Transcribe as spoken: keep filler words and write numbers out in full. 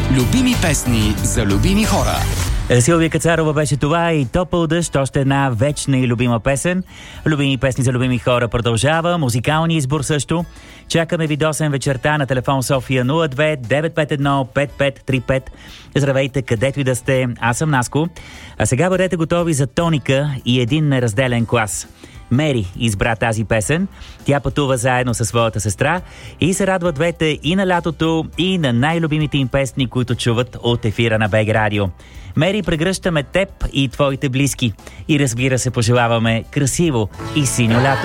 Любими песни за любими хора. Силвия Кацарова беше това и Топъл дъжд, още една вечна и любима песен. Любими песни за любими хора продължава, музикалния избор също. Чакаме ви до осем вечерта на телефон София нула две девет пет едно пет пет три пет. Здравейте, където и да сте, аз съм Наско. А сега бъдете готови за Тоника и един неразделен клас. Мери избра тази песен. Тя пътува заедно със своята сестра и се радва двете и на лятото, и на най-любимите им песни, които чуват от ефира на БГ Радио. Мери, прегръщаме теб и твоите близки. И разбира се, пожелаваме красиво и синьо лято.